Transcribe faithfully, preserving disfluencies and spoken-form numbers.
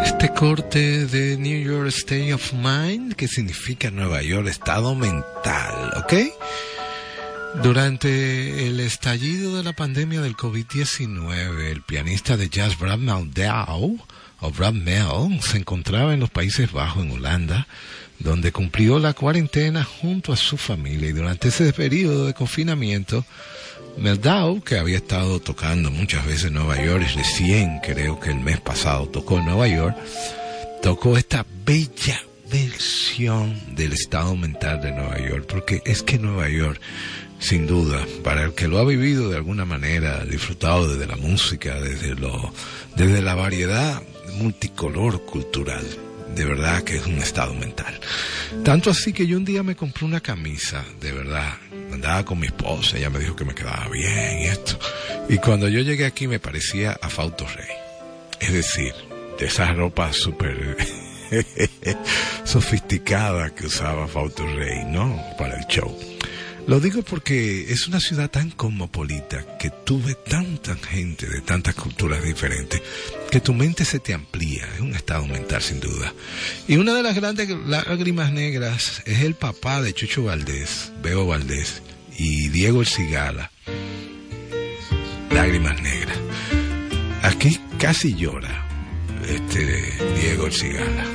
Este corte de New York State of Mind, que significa Nueva York, estado mental, ¿ok? Durante el estallido de la pandemia del covid diecinueve, el pianista de jazz Brad Mehldau, o Brad Mel, se encontraba en los Países Bajos, en Holanda, donde cumplió la cuarentena junto a su familia. Y durante ese periodo de confinamiento, Mehldau, que había estado tocando muchas veces en Nueva York, y recién creo que el mes pasado tocó en Nueva York, tocó esta bella versión del estado mental de Nueva York, porque es que Nueva York, sin duda, para el que lo ha vivido de alguna manera, disfrutado desde la música, desde lo, desde la variedad multicolor cultural, de verdad que es un estado mental. Tanto así que yo un día me compré una camisa, de verdad, andaba con mi esposa, ella me dijo que me quedaba bien y esto, y cuando yo llegué aquí me parecía a Fausto Rey, es decir, de esas ropas súper sofisticadas que usaba Fausto Rey, ¿no?, para el show. Lo digo porque es una ciudad tan cosmopolita, que tú ves tanta gente de tantas culturas diferentes, que tu mente se te amplía, es un estado mental sin duda. Y una de las grandes lágrimas negras es el papá de Chucho Valdés, Bebo Valdés, y Diego El Cigala. Lágrimas negras. Aquí casi llora este Diego El Cigala.